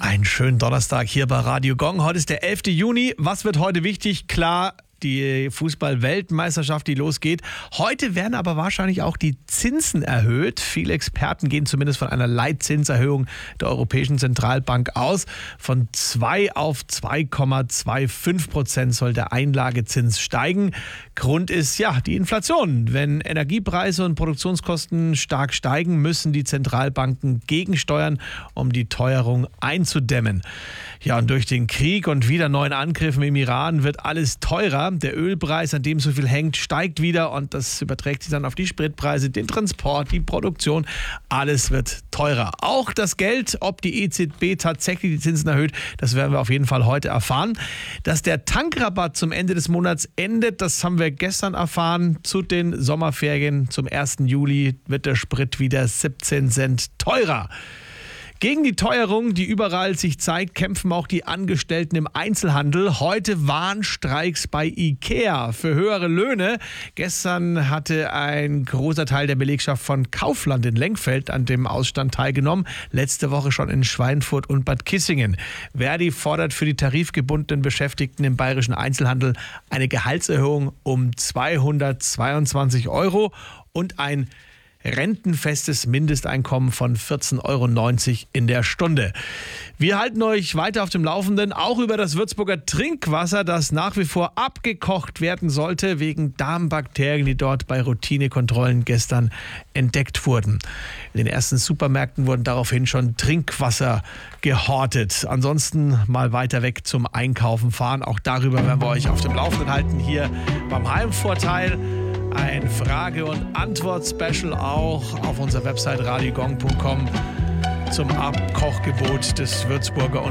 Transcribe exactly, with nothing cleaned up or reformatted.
Einen schönen Donnerstag hier bei Radio Gong. Heute ist der elfte Juni. Was wird heute wichtig? Klar, die Fußball-Weltmeisterschaft, die losgeht. Heute werden aber wahrscheinlich auch die Zinsen erhöht. Viele Experten gehen zumindest von einer Leitzinserhöhung der Europäischen Zentralbank aus. Von zwei auf zwei Komma fünfundzwanzig Prozent soll der Einlagezins steigen. Grund ist ja die Inflation. Wenn Energiepreise und Produktionskosten stark steigen, müssen die Zentralbanken gegensteuern, um die Teuerung einzudämmen. Ja, und durch den Krieg und wieder neuen Angriffen im Iran wird alles teurer. Der Ölpreis, an dem so viel hängt, steigt wieder und das überträgt sich dann auf die Spritpreise, den Transport, die Produktion. Alles wird teurer. Auch das Geld, ob die E Z B tatsächlich die Zinsen erhöht, das werden wir auf jeden Fall heute erfahren. Dass der Tankrabatt zum Ende des Monats endet, das haben wir gestern erfahren. Zu den Sommerferien zum ersten Juli wird der Sprit wieder siebzehn Cent teurer. Gegen die Teuerung, die überall sich zeigt, kämpfen auch die Angestellten im Einzelhandel. Heute waren Streiks bei IKEA für höhere Löhne. Gestern hatte ein großer Teil der Belegschaft von Kaufland in Lenkfeld an dem Ausstand teilgenommen. Letzte Woche schon in Schweinfurt und Bad Kissingen. Verdi fordert für die tarifgebundenen Beschäftigten im bayerischen Einzelhandel eine Gehaltserhöhung um zweihundertzweiundzwanzig Euro und ein rentenfestes Mindesteinkommen von vierzehn Euro neunzig in der Stunde. Wir halten euch weiter auf dem Laufenden, auch über das Würzburger Trinkwasser, das nach wie vor abgekocht werden sollte, wegen Darmbakterien, die dort bei Routinekontrollen gestern entdeckt wurden. In den ersten Supermärkten wurden daraufhin schon Trinkwasser gehortet. Ansonsten mal weiter weg zum Einkaufen fahren. Auch darüber werden wir euch auf dem Laufenden halten, hier beim Heimvorteil. Ein Frage- und Antwort-Special auch auf unserer Website radiogong punkt com zum Abkochgebot des Würzburger